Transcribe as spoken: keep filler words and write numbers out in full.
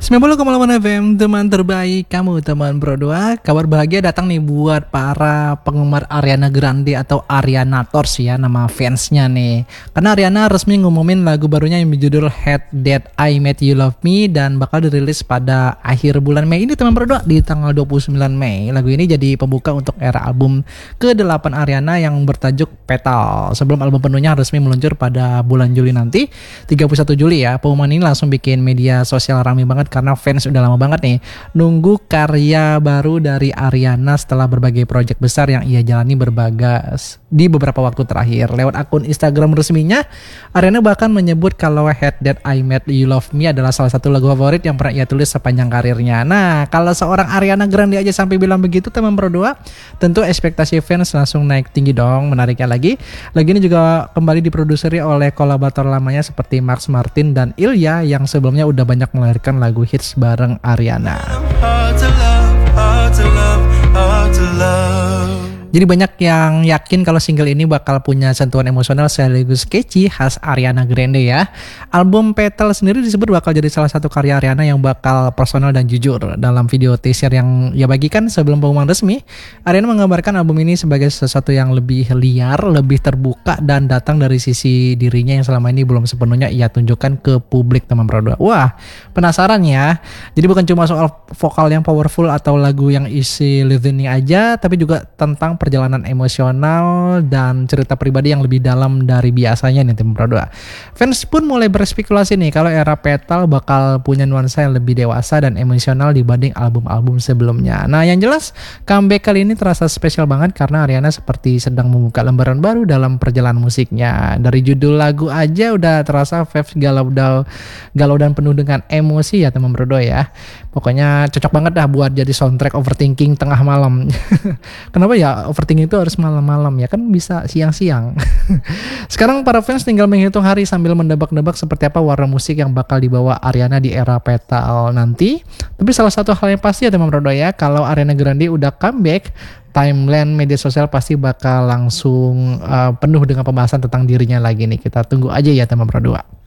sembilan puluh koma delapan F M, teman terbaik kamu, teman Pro dua. Kabar bahagia datang nih buat para penggemar Ariana Grande atau Arianators ya, nama fansnya nih. Karena Ariana resmi ngumumin lagu barunya yang berjudul Hate That I Made You Love Me dan bakal dirilis pada akhir bulan Mei ini, teman Pro dua, di tanggal dua puluh sembilan Mei. Lagu ini jadi pembuka untuk era album kedelapan Ariana yang bertajuk Petal. Sebelum album penuhnya resmi meluncur pada bulan Juli nanti, tiga puluh satu Juli ya. Pengumuman ini langsung bikin media sosial ramai banget karena fans udah lama banget nih nunggu karya baru dari Ariana setelah berbagai proyek besar yang ia jalani berbagas di beberapa waktu terakhir. Lewat akun Instagram resminya, Ariana bahkan menyebut kalau Hate That I Made You Love Me adalah salah satu lagu favorit yang pernah ia tulis sepanjang karirnya. Nah, kalau seorang Ariana Grande aja sampai bilang begitu, teman Pro dua, tentu ekspektasi fans langsung naik tinggi dong. Menariknya lagi, lagu ini juga kembali diproduseri oleh kolaborator lamanya seperti Max Martin dan Ilya yang sebelumnya udah banyak melahirkan lagu hits bareng Ariana. Jadi banyak yang yakin kalau single ini bakal punya sentuhan emosional sekaligus catchy khas Ariana Grande ya. Album Petal sendiri disebut bakal jadi salah satu karya Ariana yang bakal personal dan jujur. Dalam video teaser yang ia bagikan sebelum pengumuman resmi, Ariana menggambarkan album ini sebagai sesuatu yang lebih liar, lebih terbuka, dan datang dari sisi dirinya yang selama ini belum sepenuhnya ia tunjukkan ke publik, teman Pro dua. Wah, penasaran ya? Jadi bukan cuma soal vokal yang powerful atau lagu yang isi listening aja, tapi juga tentang perjalanan emosional dan cerita pribadi yang lebih dalam dari biasanya nih, tim Pro dua. Fans pun mulai berspekulasi nih kalau era Petal bakal punya nuansa yang lebih dewasa dan emosional dibanding album-album sebelumnya. Nah, yang jelas comeback kali ini terasa spesial banget karena Ariana seperti sedang membuka lembaran baru dalam perjalanan musiknya. Dari judul lagu aja udah terasa vibes galau galau dan penuh dengan emosi ya, teman Pro dua ya. Pokoknya cocok banget dah buat jadi soundtrack overthinking tengah malam. Kenapa ya overthinking itu harus malam-malam ya, kan bisa siang-siang. Sekarang para fans tinggal menghitung hari sambil mendebak-debak seperti apa warna musik yang bakal dibawa Ariana di era Petal nanti. Tapi salah satu hal yang pasti ya, teman Pro dua ya, kalau Ariana Grande udah comeback, timeline media sosial pasti bakal langsung uh, penuh dengan pembahasan tentang dirinya lagi nih. Kita tunggu aja ya, teman Pro dua.